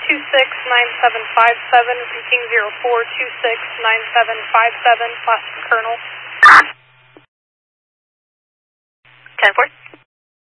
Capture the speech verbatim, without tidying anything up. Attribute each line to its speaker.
Speaker 1: two six nine seven five seven, repeating zero four two six nine seven five seven, last from Colonel.
Speaker 2: ten four.